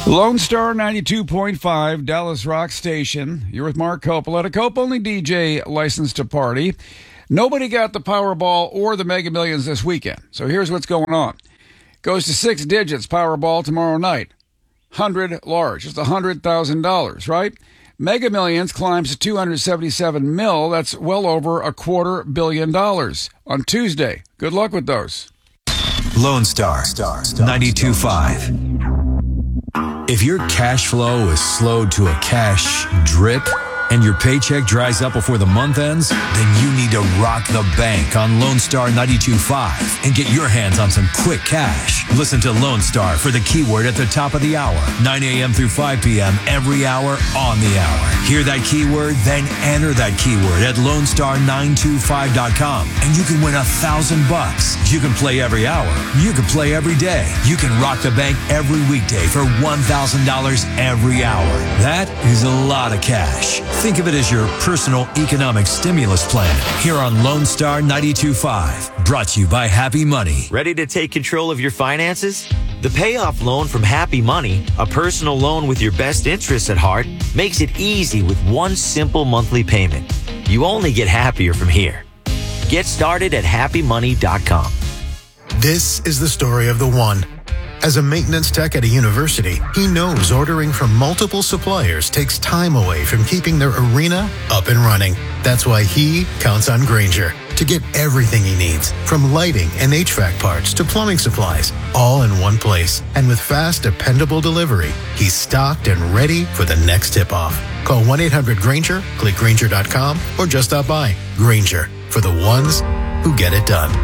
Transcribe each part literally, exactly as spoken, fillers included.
Lone Star ninety-two point five, Dallas Rock Station. You're with Mark Coppola, a Cope-only D J licensed to party. Nobody got the Powerball or the Mega Millions this weekend. So here's what's going on. Goes to six digits, Powerball tomorrow night. one hundred large, just one hundred thousand dollars, right? Mega Millions climbs to two hundred seventy-seven mil. That's well over a quarter billion dollars on Tuesday. Good luck with those. Lone Star, ninety-two point five. If your cash flow is slowed to a cash drip and your paycheck dries up before the month ends, then you need to rock the bank on Lone Star ninety-two point five and get your hands on some quick cash. Listen to Lone Star for the keyword at the top of the hour, nine a.m. through five p.m. every hour on the hour. Hear that keyword, then enter that keyword at lone star nine two five dot com and you can win a thousand bucks. You can play every hour. You can play every day. You can rock the bank every weekday for one thousand dollars every hour. That is a lot of cash. Think of it as your personal economic stimulus plan here on Lone Star ninety-two point five. Brought to you by Happy Money. Ready to take control of your finances? The payoff loan from Happy Money, a personal loan with your best interests at heart, makes it easy with one simple monthly payment. You only get happier from here. Get started at happy money dot com. This is the story of the one. As a maintenance tech at a university, he knows ordering from multiple suppliers takes time away from keeping their arena up and running. That's why he counts on Grainger to get everything he needs, from lighting and H V A C parts to plumbing supplies, all in one place. And with fast, dependable delivery, he's stocked and ready for the next tip-off. Call one eight hundred Grainger, click Grainger dot com, or just stop by. Grainger, for the ones who get it done.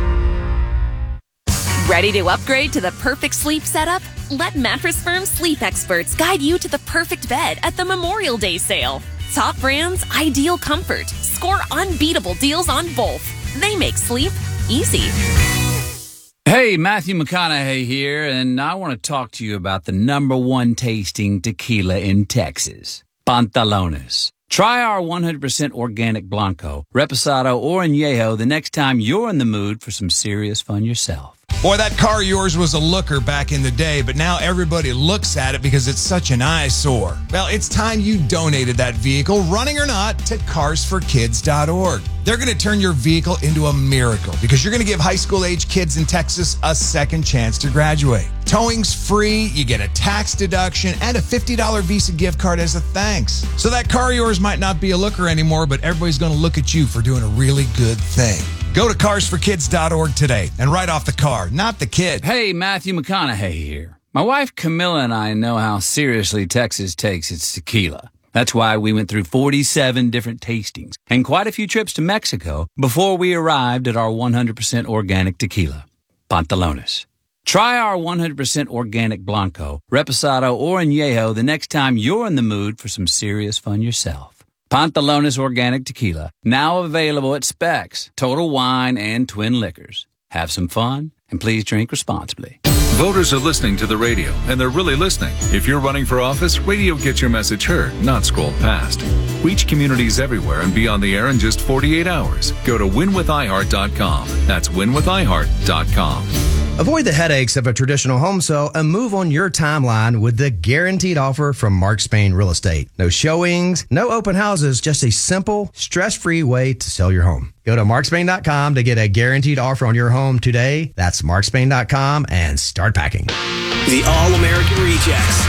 Ready to upgrade to the perfect sleep setup? Let Mattress Firm sleep experts guide you to the perfect bed at the Memorial Day sale. Top brands, ideal comfort. Score unbeatable deals on both. They make sleep easy. Hey, Matthew McConaughey here, and I want to talk to you about the number one tasting tequila in Texas, Pantalones. Try our one hundred percent organic Blanco, Reposado, or Añejo the next time you're in the mood for some serious fun yourself. Boy, that car of yours was a looker back in the day, but now everybody looks at it because it's such an eyesore. Well, it's time you donated that vehicle, running or not, to cars for kids dot org. They're going to turn your vehicle into a miracle because you're going to give high school-age kids in Texas a second chance to graduate. Towing's free, you get a tax deduction, and a fifty dollars Visa gift card as a thanks. So that car of yours might not be a looker anymore, but everybody's going to look at you for doing a really good thing. Go to cars for kids dot org today and write off the car, not the kid. Hey, Matthew McConaughey here. My wife Camilla and I know how seriously Texas takes its tequila. That's why we went through forty-seven different tastings and quite a few trips to Mexico before we arrived at our one hundred percent organic tequila, Pantalones. Try our one hundred percent organic Blanco, Reposado, or Añejo the next time you're in the mood for some serious fun yourself. Pantalones Organic Tequila, now available at Specs, Total Wine, and Twin Liquors. Have some fun, and please drink responsibly. Voters are listening to the radio, and they're really listening. If you're running for office, radio gets your message heard, not scrolled past. Reach communities everywhere and be on the air in just forty-eight hours. Go to win with i heart dot com. That's win with i heart dot com. Avoid the headaches of a traditional home sale and move on your timeline with the guaranteed offer from Mark Spain Real Estate. No showings, no open houses, just a simple, stress-free way to sell your home. Go to mark spain dot com to get a guaranteed offer on your home today. That's mark spain dot com and start packing. The All-American Rejects.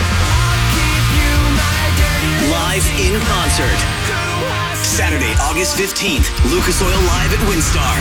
Live in concert. Saturday, August fifteenth, Lucas Oil Live at Windstar.